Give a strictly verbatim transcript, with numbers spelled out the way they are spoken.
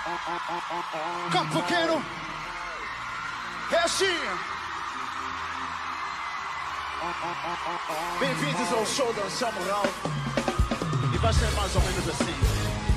Campo Pequeno, é assim. Bem-vindos ao show da Samurai. E vai ser mais ou menos assim.